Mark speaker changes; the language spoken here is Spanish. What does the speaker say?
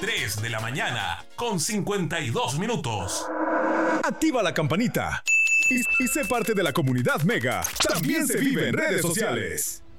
Speaker 1: 3 de la mañana con 52 minutos.
Speaker 2: Activa la campanita y sé parte de la comunidad Mega. También se vive en redes sociales.